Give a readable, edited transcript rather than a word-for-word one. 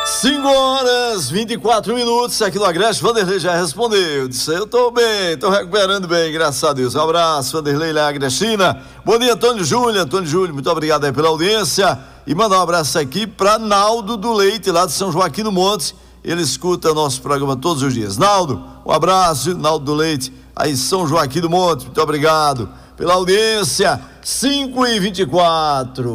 5h24 aqui no Agreste. Vanderlei já respondeu, disse: eu tô bem, tô recuperando bem, graças a Deus. Um abraço, Vanderlei lá, Agrestina. Bom dia, Antônio Júlio, muito obrigado aí pela audiência, e mandar um abraço aqui para Naldo do Leite, lá de São Joaquim do Monte. Ele escuta nosso programa todos os dias. Naldo, um abraço, Naldo do Leite, aí São Joaquim do Monte, muito obrigado pela audiência. 5h24.